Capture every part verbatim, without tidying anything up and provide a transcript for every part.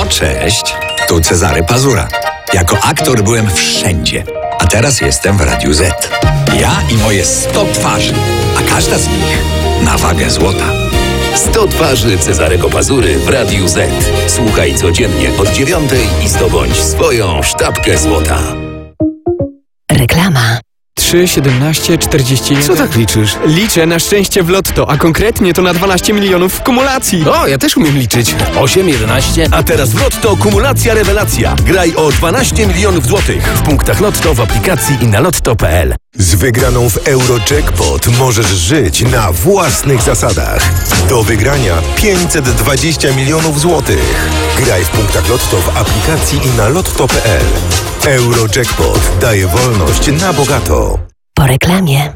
cześć. Tu Cezary Pazura. Jako aktor byłem wszędzie, a teraz jestem w Radiu Z. Ja i moje sto twarzy, a każda z nich na wagę złota. sto twarzy Cezarego Pazury w Radiu Z. Słuchaj codziennie od dziewiątej i zdobądź swoją sztabkę złota. Reklama. trzy, siedemnaście, czterdzieści jeden. Co tak liczysz? Liczę na szczęście w lotto, a konkretnie to na dwanaście milionów w kumulacji. O, ja też umiem liczyć. osiem, jedenaście. A teraz w Lotto kumulacja rewelacja. Graj o dwanaście milionów złotych w punktach Lotto, w aplikacji i na lotto kropka p l. Z wygraną w Eurojackpot możesz żyć na własnych zasadach. Do wygrania pięćset dwadzieścia milionów złotych. Graj w punktach Lotto w aplikacji i na lotto kropka p l. Eurojackpot daje wolność na bogato. Po reklamie.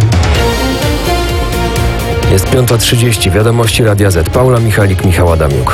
Jest piąta trzydzieści. Wiadomości Radia Z. Paula Michalik, Michał Adamiuk.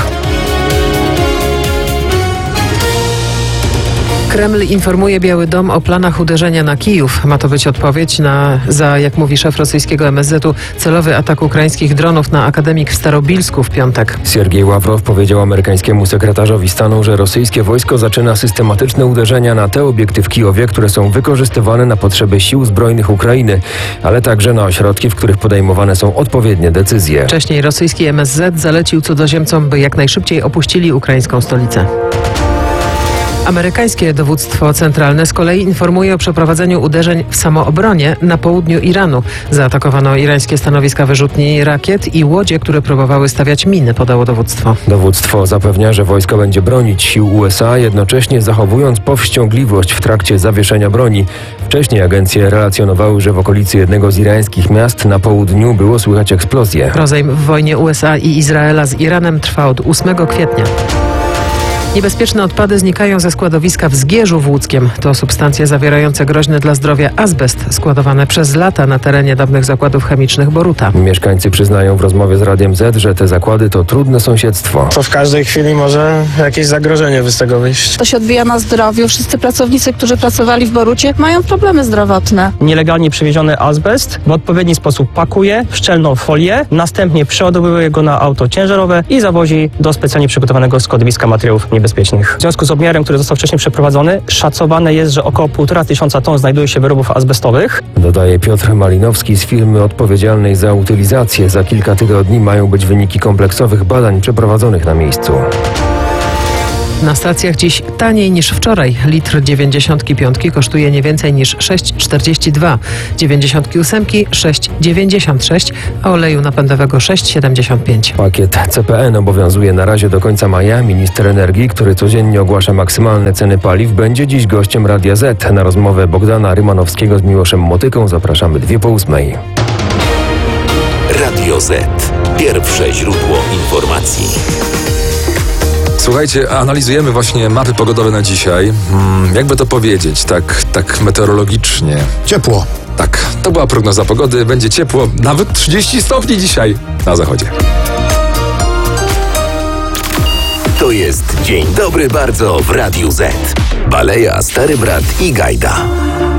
Kreml informuje Biały Dom o planach uderzenia na Kijów. Ma to być odpowiedź na, za, jak mówi szef rosyjskiego M S Z-u, celowy atak ukraińskich dronów na akademik w Starobilsku w piątek. Siergiej Ławrow powiedział amerykańskiemu sekretarzowi stanu, że rosyjskie wojsko zaczyna systematyczne uderzenia na te obiekty w Kijowie, które są wykorzystywane na potrzeby sił zbrojnych Ukrainy, ale także na ośrodki, w których podejmowane są odpowiednie decyzje. Wcześniej rosyjski M S Z zalecił cudzoziemcom, by jak najszybciej opuścili ukraińską stolicę. Amerykańskie dowództwo centralne z kolei informuje o przeprowadzeniu uderzeń w samoobronie na południu Iranu. Zaatakowano irańskie stanowiska wyrzutni rakiet i łodzie, które próbowały stawiać miny, podało dowództwo. Dowództwo zapewnia, że wojsko będzie bronić sił U S A, jednocześnie zachowując powściągliwość w trakcie zawieszenia broni. Wcześniej agencje relacjonowały, że w okolicy jednego z irańskich miast na południu było słychać eksplozje. Rozejm w wojnie U S A i Izraela z Iranem trwa od ósmego kwietnia. Niebezpieczne odpady znikają ze składowiska w Zgierzu w Łódzkiem. To substancje zawierające groźny dla zdrowia azbest, składowane przez lata na terenie dawnych zakładów chemicznych Boruta. Mieszkańcy przyznają w rozmowie z Radiem Z, że te zakłady to trudne sąsiedztwo. To w każdej chwili może jakieś zagrożenie z tego wyjść. To się odbija na zdrowiu. Wszyscy pracownicy, którzy pracowali w Borucie, mają problemy zdrowotne. Nielegalnie przywieziony azbest w odpowiedni sposób pakuje w szczelną folię, następnie przeładowuje go na auto ciężarowe i zawozi do specjalnie przygotowanego składowiska materiałów niebezpiecznych. W związku z obmiarem, który został wcześniej przeprowadzony, szacowane jest, że około półtora tysiąca ton znajduje się wyrobów azbestowych. Dodaje Piotr Malinowski z firmy odpowiedzialnej za utylizację. Za kilka tygodni mają być wyniki kompleksowych badań przeprowadzonych na miejscu. Na stacjach dziś taniej niż wczoraj. Litr dziewięćdziesiątki piątki kosztuje nie więcej niż sześć czterdzieści dwa, dziewięćdziesiątki ósemki sześć dziewięćdziesiąt sześć, a oleju napędowego sześć siedemdziesiąt pięć. Pakiet C P N obowiązuje na razie do końca maja. Minister energii, który codziennie ogłasza maksymalne ceny paliw, będzie dziś gościem Radia Z. Na rozmowę Bogdana Rymanowskiego z Miłoszem Motyką zapraszamy dwie po ósmej. Radio Z. Pierwsze źródło informacji. Słuchajcie, analizujemy właśnie mapy pogodowe na dzisiaj. Hmm, jakby to powiedzieć, tak, tak meteorologicznie. Ciepło. Tak, to była prognoza pogody. Będzie ciepło, nawet trzydzieści stopni dzisiaj na zachodzie. To jest Dzień Dobry Bardzo w Radiu Z. Baleja, Stary Brat i Gajda.